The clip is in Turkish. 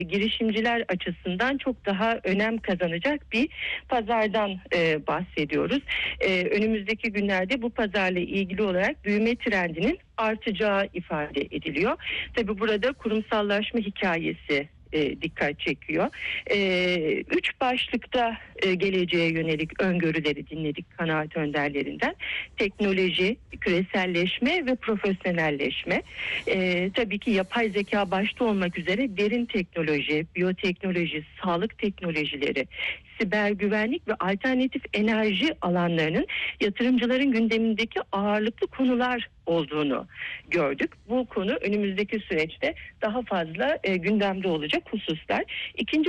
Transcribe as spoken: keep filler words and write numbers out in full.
girişimciler açısından çok daha önem kazanacak bir pazardan e, bahsediyoruz. E, önümüzdeki günlerde bu pazarla ilgili olarak büyüme trendinin artacağı ifade ediliyor. Tabii burada kurumsallaşma hikayesi e, dikkat çekiyor. E, üç başlıkta e, geleceğe yönelik öngörüleri dinledik kanaat önderlerinden. Teknoloji, küreselleşme ve profesyonelleşme. E, tabii ki yapay zeka başta olmak üzere derin teknoloji, biyoteknoloji, sağlık teknolojileri, siber güvenlik ve alternatif enerji alanlarının yatırımcıların gündemindeki ağırlıklı konular olduğunu gördük. Bu konu önümüzdeki süreçte daha fazla e, gündemde olacak hususlar. İkinci